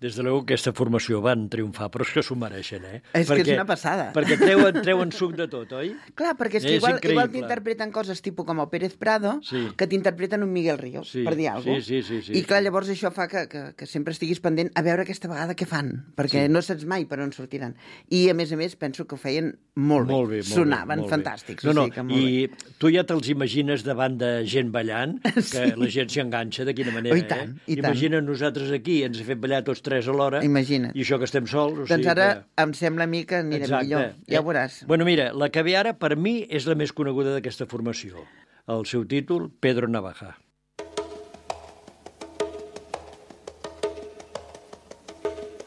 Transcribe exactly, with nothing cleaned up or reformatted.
des de luego aquesta formació van triomfar, però és que s'ho mereixen, eh? És perquè, que és una passada. Perquè treuen, treuen suc de tot, oi? Clar, perquè és que És igual, increïble. igual t'interpreten coses tipus com el Pérez Prado, Sí. que t'interpreten un Miguel Ríos, Sí, per dir alguna cosa. sí, sí, sí, sí, I clar, sí. llavors això fa que, que, que sempre estiguis pendent a veure aquesta vegada què fan, perquè Sí. no saps mai per on sortiran. I, a més a més, penso que ho feien molt bé. Molt bé, molt Sonaven bé, molt fantàstics. Bé. No, no, o sigui que molt i bé. tu ja te'ls imagines davant de gent ballant, que Sí. la gent s'hi enganxa, de quina manera, Oh, i tant, eh? i tant. Imagina't nosaltres aquí, ens hem fet ballar tots tres alhora, Imagina't. i això que estem sols, o Doncs sigui ara que... em sembla a mi que anirem Exacte. millor. Ja ho Eh, veuràs. Bueno, mira, la que ve ara, per mi, és la més coneguda d'aquesta formació. El seu títol, Pedro Navaja.